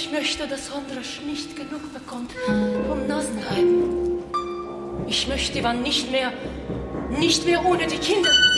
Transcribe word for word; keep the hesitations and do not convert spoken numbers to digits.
Ich möchte, dass Ondrosch nicht genug bekommt vom Nasenreiben. Ich möchte Ivan nicht mehr, nicht mehr ohne die Kinder.